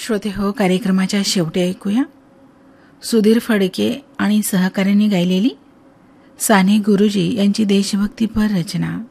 श्रोते हो, कार्यक्रमाच्या शेवटी ऐकूया सुधीर फडके आणि सहकाऱ्यांनी गायलेली साने गुरुजी यांची देशभक्तीपर रचना.